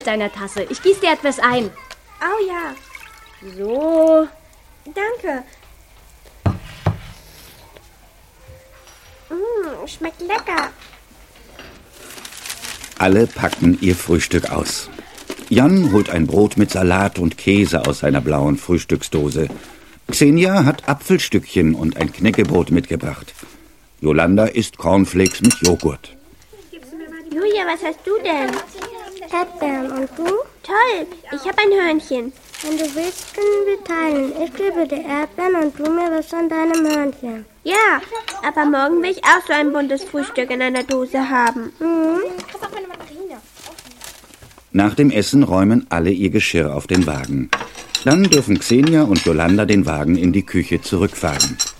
deiner Tasse. Ich gieße dir etwas ein. Oh ja. So. Danke. Schmeckt lecker. Alle packen ihr Frühstück aus. Jan holt ein Brot mit Salat und Käse aus seiner blauen Frühstücksdose. Xenia hat Apfelstückchen und ein Knäckebrot mitgebracht. Jolanda isst Cornflakes mit Joghurt. Julia, was hast du denn? Erdbeeren. Und du? Toll, ich habe ein Hörnchen. Wenn du willst, können wir teilen. Ich gebe dir Erdbeeren und du mir was von deinem Hörnchen. Ja, aber morgen will ich auch so ein buntes Frühstück in einer Dose haben. Nach dem Essen räumen alle ihr Geschirr auf den Wagen. Dann dürfen Xenia und Jolanda den Wagen in die Küche zurückfahren.